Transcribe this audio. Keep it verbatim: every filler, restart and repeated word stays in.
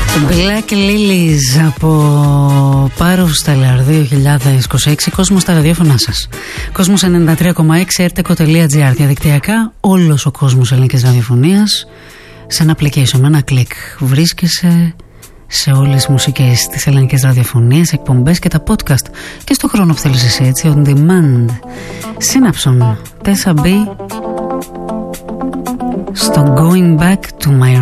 Black Lilies από Πάρο Στελάρ δύο χιλιάδες είκοσι έξι. Κόσμο στα ραδιόφωνά σας. Κόσμος ενενήντα τρία κόμμα έξι ερτεκο τελεία τζι άρ. Διαδικτυακά όλος ο κόσμος ελληνικής ραδιοφωνίας σε ένα application, με ένα κλικ. Βρίσκεσαι σε όλες τις μουσικές της ελληνικής ραδιοφωνίας, εκπομπές και τα podcast. Και στο χρόνο που θέλεις εσύ, έτσι, on demand. Σύναψον. Τες μπει στο Going Back to My